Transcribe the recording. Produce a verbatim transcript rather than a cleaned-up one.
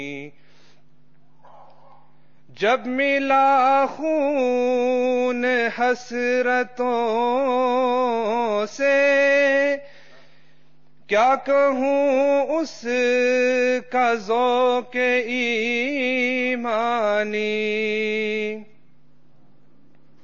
जब मिला खून हसरतों से, क्या कहूँ उसका ज़ौक़ ईमानी।